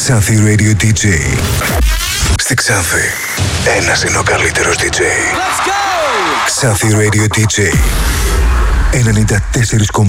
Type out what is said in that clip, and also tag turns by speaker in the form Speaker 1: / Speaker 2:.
Speaker 1: Ξάνθη Radio DJ. Στη Ξάνθη, ένας είναι ο καλύτερος DJ.
Speaker 2: Let's go!
Speaker 1: Ξάνθη Radio DJ 94,6.